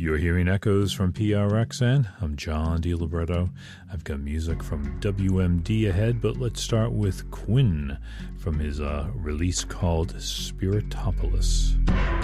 You're hearing echoes from PRXN. I'm John DiLibretto. I've got music from WMD ahead, but let's start with Quinn from his release called Spiritopolis.